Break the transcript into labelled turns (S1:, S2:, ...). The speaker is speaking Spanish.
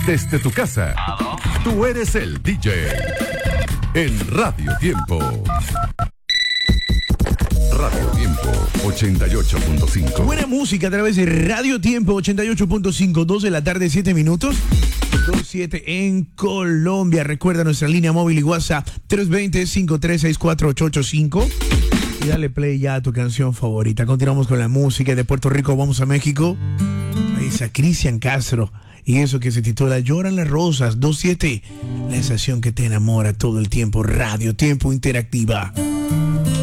S1: desde tu casa. Tú eres el DJ. En Radio Tiempo. Radio Tiempo 88.5.
S2: Buena música a través de Radio Tiempo 88.5, 2 de la tarde, 7 minutos. 2-7 en Colombia. Recuerda nuestra línea móvil y WhatsApp 320-5364-885. Y dale play ya a tu canción favorita. Continuamos con la música de Puerto Rico. Vamos a México. Ahí está Cristian Castro. Y eso que se titula Lloran las Rosas. 2-7. La estación que te enamora todo el tiempo. Radio Tiempo Interactiva.